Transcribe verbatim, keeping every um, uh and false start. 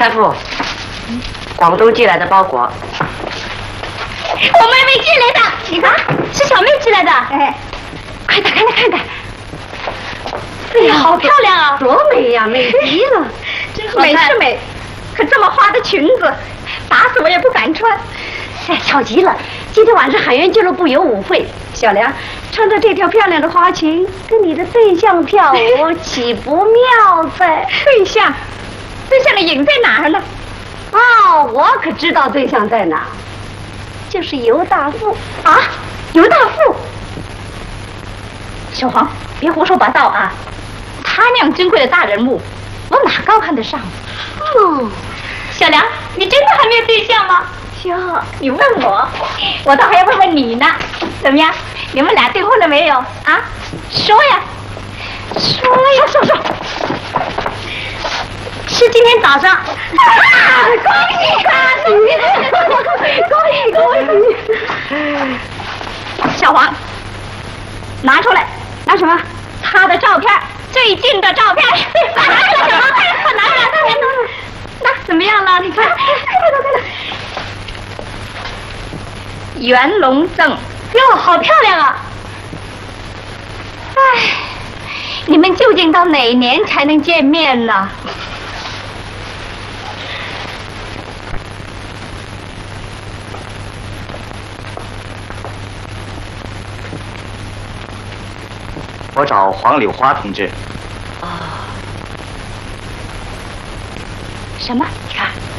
三富，广东寄来的包裹。 我妹妹寄来的，你看，是小妹寄来的。哎，快打开来看看。哎呀，好漂亮啊！ 多美呀，美极了。 真好看。美是美，可这么花的裙子，打死我也不敢穿。 哎，巧极了！今天晚上海员俱乐部有舞会，小梁穿着这条漂亮的花裙，跟你的对象跳舞，岂不妙哉？ 对象，对象的影在哪儿呢？ 哦，我可知道对象在哪，就是尤大富啊！尤大富，小黄，别胡说八道啊！他那样珍贵的大人物，我哪高看得上？ 哦， 小梁，你真的还没有对象吗？哟，你问我，我倒还要问问你呢。怎么样？你们俩订婚了没有？啊？说呀，说呀，说说。是今天早上。啊！恭喜他！恭喜恭喜！小黄，拿出来，拿什么？他的照片，最近的照片。拿来了，小黄，快拿出来，快拿出来。那怎么样了？你看，看到看到。袁隆正，哟，好漂亮啊！哎，你们究竟到哪年才能见面呢？ 我找黄柳花同志。 哦。什么？你看。